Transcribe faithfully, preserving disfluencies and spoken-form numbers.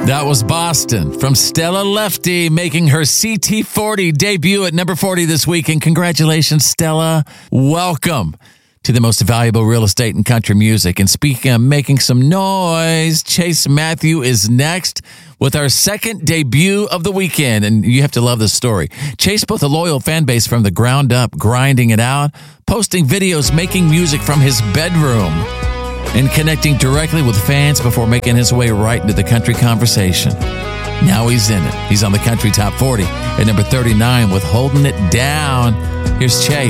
That was Boston from Stella Lefty, making her C T forty debut at number forty this week. And congratulations, Stella. Welcome to the most valuable real estate in country music. And speaking of making some noise, Chase Matthew is next with our second debut of the weekend. And you have to love this story. Chase built a loyal fan base from the ground up, grinding it out, posting videos, making music from his bedroom, and connecting directly with fans before making his way right into the country conversation. Now he's in it. He's on the Country Top forty at number thirty-nine with Holding It Down. Here's Chase.